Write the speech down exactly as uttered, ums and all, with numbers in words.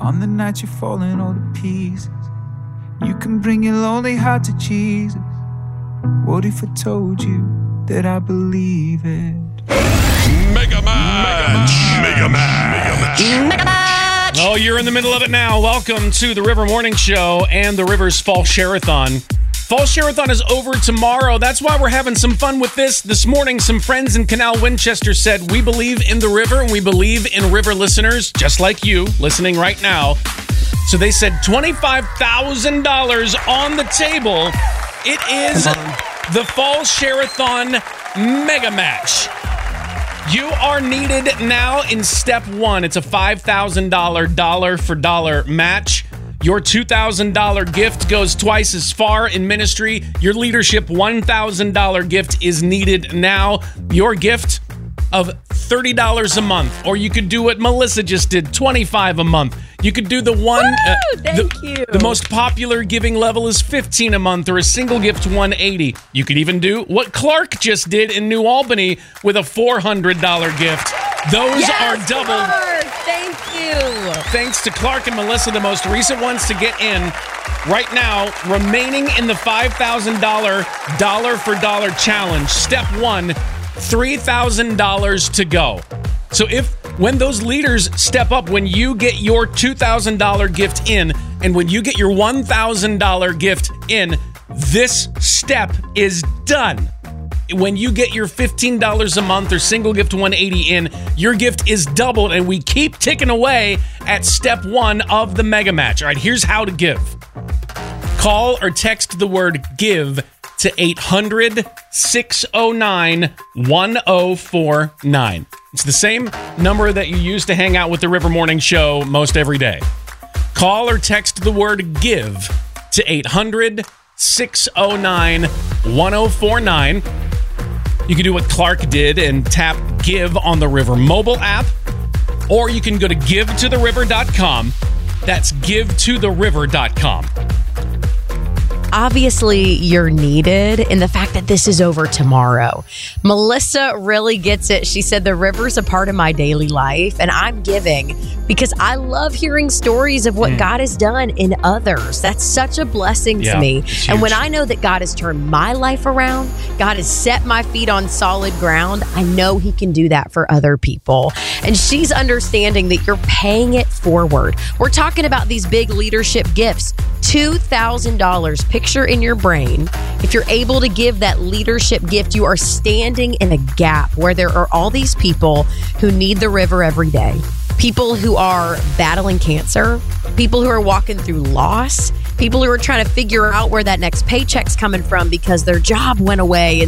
On the night you're falling all to pieces, you can bring your lonely heart to Jesus. What if I told you that I believe it? Mega Match! Mega Match! Mega Match! Oh, you're in the middle of it now. Welcome to the River Morning Show and the River's Fall Share-a-thon. Fall Share-a-thon is over tomorrow. That's why we're having some fun with this. This morning, some friends in Canal Winchester said, we believe in the river and we believe in river listeners, just like you, listening right now. So they said twenty-five thousand dollars on the table. It is the Fall Share-a-thon Mega Match. You are needed now in step one. It's a five thousand dollars dollar-for-dollar match. Your two thousand dollars gift goes twice as far in ministry. Your leadership one thousand dollars gift is needed now. Your gift of thirty dollars a month. Or you could do what Melissa just did, twenty-five dollars a month. You could do the one, uh, thank the, you. the most popular giving level is fifteen dollars a month, or a single gift one hundred eighty dollars. You could even do what Clark just did in New Albany with a four hundred dollars gift. Those yes, are double. Clark, thank you. Thanks to Clark and Melissa, the most recent ones to get in. Right now, remaining in the five thousand dollars dollar-for-dollar challenge. Step one, three thousand dollars to go. So if, when those leaders step up, when you get your two thousand dollars gift in, and when you get your one thousand dollars gift in, this step is done. When you get your fifteen dollars a month or single gift one hundred eighty dollars in, your gift is doubled, and we keep ticking away at step one of the Mega Match. All right, here's how to give. Call or text the word GIVE to eight hundred, six oh nine, one oh four nine. It's the same number that you use to hang out with the River Morning Show most every day. Call or text the word GIVE to eight hundred, six oh nine, one oh four nine. You can do what Clark did and tap GIVE on the River mobile app, or you can go to give to the river dot com. That's give to the river dot com. Obviously, you're needed in the fact that this is over tomorrow. Melissa really gets it. She said, the river's a part of my daily life, and I'm giving because I love hearing stories of what mm. God has done in others. That's such a blessing yeah, to me. And when huge. I know that God has turned my life around, God has set my feet on solid ground, I know He can do that for other people. And she's understanding that you're paying it forward. We're talking about these big leadership gifts. two thousand dollars. Picture in your brain, if you're able to give that leadership gift, you are standing in a gap where there are all these people who need the river every day. People who are battling cancer, people who are walking through loss, people who are trying to figure out where that next paycheck's coming from because their job went away. And